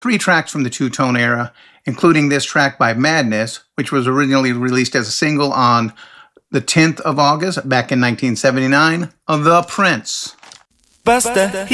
3 tracks from the two-tone era, including this track by Madness, which was originally released as a single on the 10th of August back in 1979, The Prince. Buster